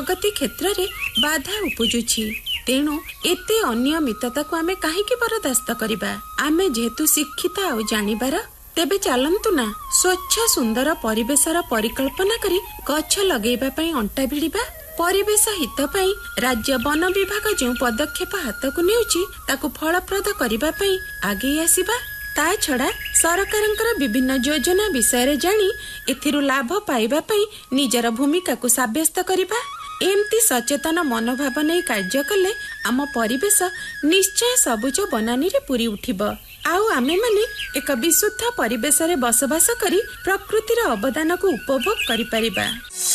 प्रगति क्षेत्र रे बाधा उपजुछि। तेणु एते अनियमितता को आमे काहेकि बरदास्त करिबा। आमे जेहेतु शिक्षित आ जानिबार, तेबे चलंतु ना स्वच्छ सुंदर परिवेशर परिकल्पना करी गछ लगेबा पई अंटा भिड़िबा। परिवेश हित पई राज्य वन विभाग जो पदक्षेप हाथ को नेउछि ताकू फलप्रद करिबा पई आगे आसीबा। ता छड़ा सरकारंकर विभिन्न योजना विषय रे जानी एथिरु लाभ पाइबा पई निजर भूमिका को साब्यस्त करिबा। एमती सचेतन मनोभाव नै कार्य कले आम परिवेश निश्चय सबुज बनानी रे पूरी उठिब। आउ आमे माने एक विशुद्ध परिवेश रे बसवास करी प्रकृतिर अवदान को उपभोग करि परिबा।